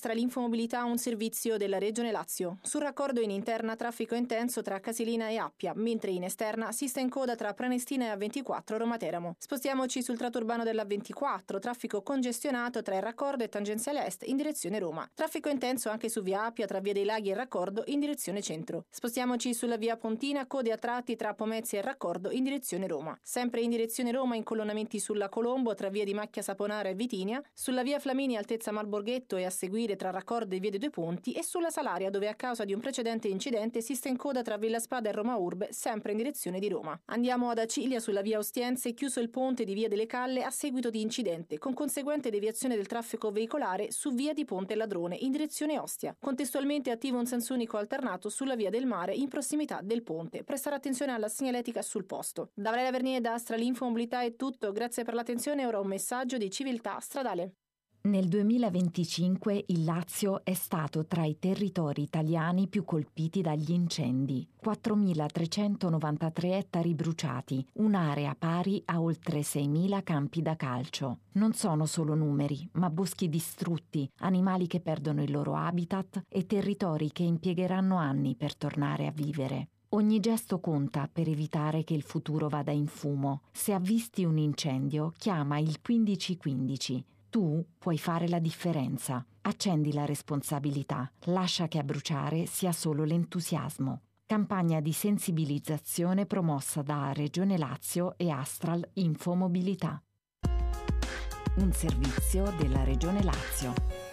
Astra l'Infomobilità, un servizio della Regione Lazio. Sul raccordo in interna traffico intenso tra Casilina e Appia, mentre in esterna si sta in coda tra Prenestina e A24 Roma Teramo. Spostiamoci sul tratto urbano della 24, traffico congestionato tra il raccordo e tangenziale est in direzione Roma. Traffico intenso anche su via Appia tra via dei Laghi e il raccordo in direzione centro. Spostiamoci sulla via Pontina, code a tratti tra Pomezia e il raccordo in direzione Roma. Sempre in direzione Roma, incolonnamenti sulla Colombo tra via di Macchia Saponara e Vitinia, sulla via Flaminia altezza Malborghetto e a seguire tra raccordo e via dei Due Ponti, e sulla Salaria, dove a causa di un precedente incidente si sta in coda tra Villa Spada e Roma Urbe, sempre in direzione di Roma. Andiamo ad Acilia, sulla via Ostiense, chiuso il ponte di via delle Calle a seguito di incidente, con conseguente deviazione del traffico veicolare su via di Ponte Ladrone in direzione Ostia. Contestualmente attivo un senso unico alternato sulla via del Mare in prossimità del ponte. Prestare attenzione alla segnaletica sul posto. Da Valeria Vernier da Astra l'Infomobilità è tutto, grazie per l'attenzione. Ora un messaggio di civiltà stradale. Nel 2025 il Lazio è stato tra i territori italiani più colpiti dagli incendi. 4.393 ettari bruciati, un'area pari a oltre 6.000 campi da calcio. Non sono solo numeri, ma boschi distrutti, animali che perdono il loro habitat e territori che impiegheranno anni per tornare a vivere. Ogni gesto conta per evitare che il futuro vada in fumo. Se avvisti un incendio, chiama il 1515. Tu puoi fare la differenza. Accendi la responsabilità. Lascia che a bruciare sia solo l'entusiasmo. Campagna di sensibilizzazione promossa da Regione Lazio e Astral Infomobilità. Un servizio della Regione Lazio.